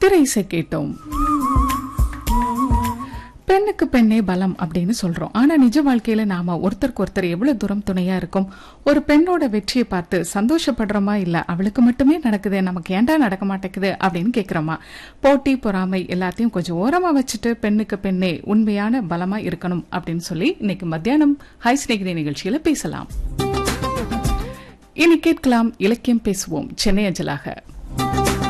திரை இசை கேட்டோம். பெண்ணுக்கு பெண்ணே பலம் அப்படின்னு சொல்றோம். ஆனா நிஜ வாழ்க்கையில நாம ஒருத்தருக்கு ஒருத்தர் எவ்வளவு தூரம் துணையா இருக்கும். ஒரு பெண்ணோட வெற்றியை பார்த்து சந்தோஷப்படுறோமா, இல்ல அவளுக்கு மட்டுமே நடக்குது, நமக்கு ஏன்டா நடக்க மாட்டேங்குது அப்படின்னு கேக்குறோமா? போட்டி பொறாமை எல்லாத்தையும் கொஞ்சம் ஓரமா வச்சுட்டு பெண்ணுக்கு பெண்ணே உண்மையான பலமா இருக்கணும் அப்படின்னு சொல்லி இன்னைக்கு மத்தியானம் ஹை ஸ்நேகிதி நிகழ்ச்சியில பேசலாம். இனி கேட்கலாம் இலக்கியம் பேசுவோம் சென்னை அஞ்சலாக.